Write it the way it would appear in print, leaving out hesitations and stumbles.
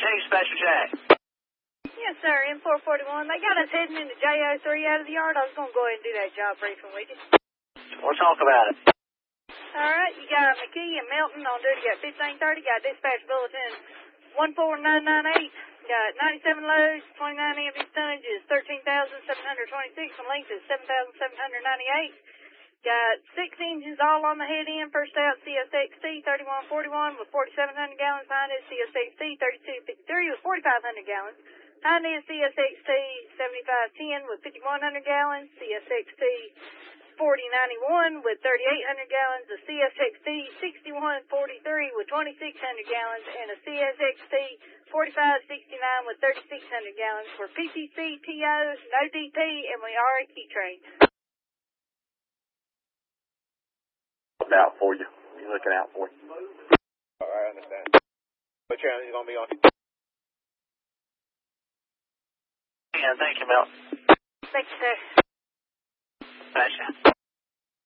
Chase Special Jack. Yes, sir, M441. They got us heading into JO3 out of the yard. I was going to go ahead and do that job briefing with you. We'll talk about it. All right, you got McKee and Melton on duty. Got 1530. Got dispatch bulletin 14998. Got 97 loads, 29 empty tonnages, 13,726. And length is 7,798. Got 6 engines all on the head end. First out, CSXT 3141 with 4,700 gallons. Behind it, CSXT 3253 with 4,500 gallons. Behind it, CSXT 7510 with 5,100 gallons. CSXT 4091 with 3,800 gallons. A CSXT 6143 with 2,600 gallons. And a CSXT 4569 with 3,600 gallons. For PTC, POs, no DP, and we are a key train. Out for you. We're looking out for you. All right, I understand. What channel is going to be on? Yeah, thank you, Mel. Thank you, sir. Gotcha.